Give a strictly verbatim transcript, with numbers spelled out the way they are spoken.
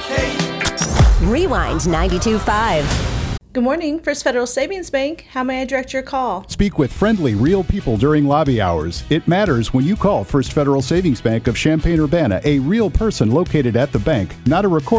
Rewind ninety-two point five. Good morning, First Federal Savings Bank. How may I direct your call? Speak with friendly, real people during lobby hours. It matters when you call First Federal Savings Bank of Champaign-Urbana, a real person located at the bank, not a recording.